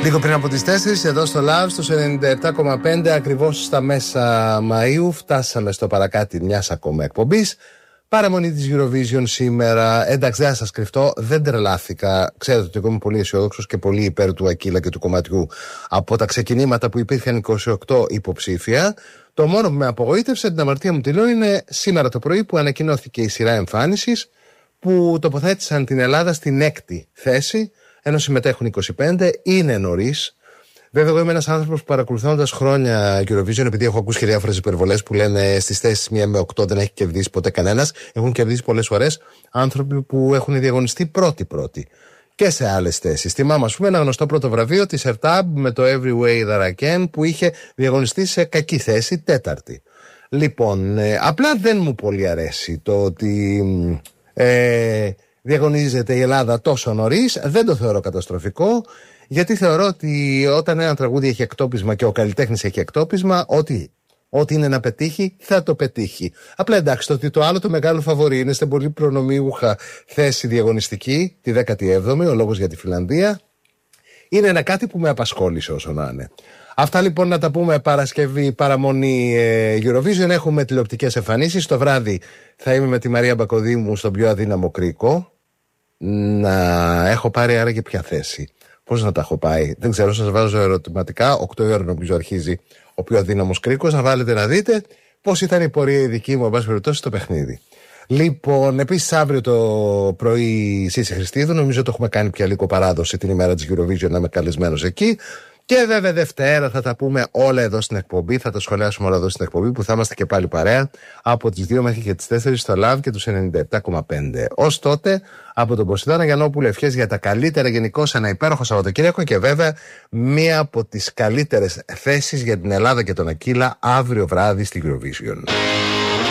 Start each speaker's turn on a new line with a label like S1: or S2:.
S1: Λίγο πριν από τις 4, εδώ στο Love, στους 97,5, ακριβώς στα μέσα Μαΐου, φτάσαμε στο παρακάτι μιας ακόμα εκπομπής. Παραμονή της Eurovision σήμερα. Εντάξει, δεν θα σας κρυφτώ, δεν τρελάθηκα. Ξέρετε ότι εγώ είμαι πολύ αισιόδοξος και πολύ υπέρ του Ακύλα και του κομματιού. Από τα ξεκινήματα που υπήρχαν 28 υποψήφια, το μόνο που με απογοήτευσε, την αμαρτία μου τη λέω, είναι σήμερα το πρωί που ανακοινώθηκε η σειρά εμφάνισης που τοποθέτησαν την Ελλάδα στην 6η θέση, ενώ συμμετέχουν 25, είναι νωρίς. Βέβαια, εγώ είμαι ένας άνθρωπος που παρακολουθώντας χρόνια Eurovision, επειδή έχω ακούσει και διάφορες υπερβολές που λένε στις θέσεις 1 με 8 δεν έχει κερδίσει ποτέ κανένας. Έχουν κερδίσει πολλές φορές άνθρωποι που έχουν διαγωνιστεί πρώτοι και σε άλλες θέσεις. Θυμάμαι, ας πούμε, ένα γνωστό πρώτο βραβείο της Ertab με το Every Way That I Can που είχε διαγωνιστεί σε κακή θέση, 4η. Λοιπόν, απλά δεν μου πολύ αρέσει το ότι διαγωνίζεται η Ελλάδα τόσο νωρίς. Δεν το θεωρώ καταστροφικό, γιατί θεωρώ ότι όταν ένα τραγούδι έχει εκτόπισμα και ο καλλιτέχνης έχει εκτόπισμα, ό,τι είναι να πετύχει θα το πετύχει. Απλά εντάξει, το ότι το άλλο το μεγάλο φαβορί είναι στην πολύ προνομιούχα θέση διαγωνιστική, τη 17η, ο λόγος για τη Φιλανδία, είναι ένα κάτι που με απασχόλησε όσο να είναι. Αυτά λοιπόν να τα πούμε Παρασκευή, παραμονή Eurovision. Έχουμε τηλεοπτικές εμφανίσεις. Το βράδυ θα είμαι με τη Μαρία Μπακοδήμου στον πιο αδύναμο κρίκο. Να έχω πάρει άραγε ποια θέση. Πώς να τα έχω πάει, δεν ξέρω, σας βάζω ερωτηματικά. 8 η ώρα νομίζω αρχίζει ο πιο αδύναμος κρίκος. Να βάλετε να δείτε πώς ήταν η πορεία η δική μου, εν πάση περιπτώσει, στο παιχνίδι. Λοιπόν, επίσης αύριο το πρωί Σύση Χριστίδου, νομίζω το έχουμε κάνει πια λίγο παράδοση την ημέρα της Eurovision να είμαι καλεσμένος εκεί. Και βέβαια Δευτέρα θα τα πούμε όλα εδώ στην εκπομπή, θα τα σχολιάσουμε όλα εδώ στην εκπομπή που θα είμαστε και πάλι παρέα από τις 2 μέχρι και τις 4 στο Love και τους 97,5. Ως τότε, από τον Ποσειδώνα Γιαννόπουλο, ευχές για τα καλύτερα γενικώς, ένα υπέροχο Σαββατοκύριακο και βέβαια μία από τις καλύτερες θέσεις για την Ελλάδα και τον Ακύλα αύριο βράδυ στη Eurovision.